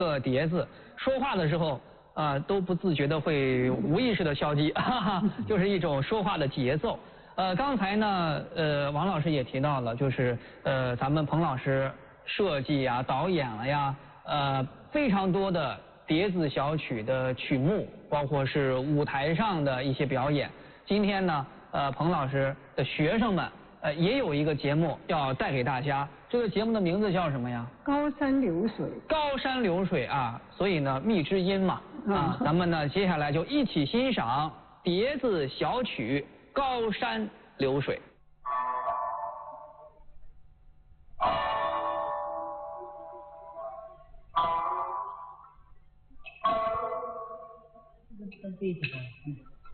个叠字，说话的时候都不自觉的会无意识的消极，就是一种说话的节奏。刚才呢，王老师也提到了，就是咱们彭老师设计呀、导演了呀，非常多的叠字小曲的曲目，包括是舞台上的一些表演。今天呢，彭老师的学生们也有一个节目要带给大家。这个节目的名字叫什么呀？ 高山流水。高山流水啊，所以呢，蜜之音嘛咱们呢接下来就一起欣赏叠字小曲《高山流水》。 这个beautiful。